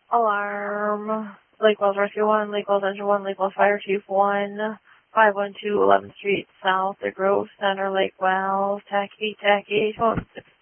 Alarm. Lake Wells Rescue 1, Lake Wells Engine 1, Lake Wells Fire Chief 1, 512 11th Street South, The Grove Center, Lake Wells, TAC 8, TAC 8,